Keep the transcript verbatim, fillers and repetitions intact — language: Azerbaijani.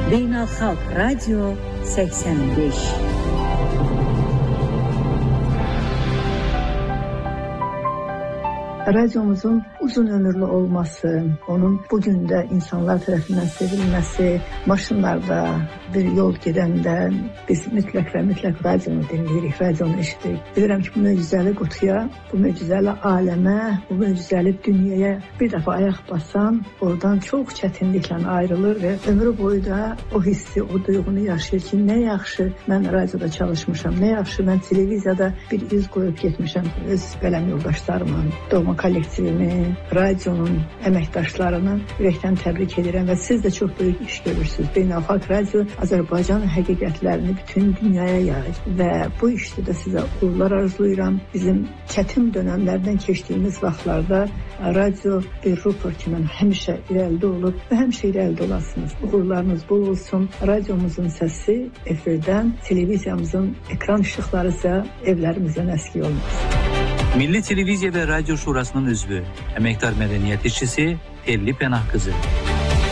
Beynəlxalq Radio səksən beş. Radiomuzun uzun ömürlü olması, onun bugün də insanlar tərəfindən sevilməsi, maşınlarda, bir yol gedəndə biz mütləq və mütləq radionu dinləyirik, radionu eşidirik. Bilirəm ki, bu möcüzəli qutuya, bu möcüzəli aləmə, bu möcüzəli dünyaya bir dəfə ayaq basan, oradan çox çətinliklə ayrılır və ömrü boyu da o hissi, o duyğunu yaşayır ki, nə yaxşı mən radioda çalışmışam, nə yaxşı mən televiziyada bir iz qoyub getmişəm öz qələm yoldaşlarımın, doğma kollektivini, radionun əməkdaşlarını ürəkdən təbrik edirəm və siz də çox böyük iş görürsünüz. Beynəlxalq Radio Azərbaycan həqiqətlərini bütün dünyaya yayır və bu işdə də sizə uğurlar arzulayıram. Bizim çətin dönəmlərdən keçdiyimiz vaxtlarda radio bir rupor kimi həmişə irəlidə olub və həmişə irəlidə olasınız. Uğurlarınız bol olsun. Radiomuzun səsi efirdən, televiziyamızın ekran işıqları isə evlərimizdən əski olmasın. Milli Televiziya və Radio Şurasının üzvü, əməkdar mədəniyyət işçisi Telli Pənah qızı.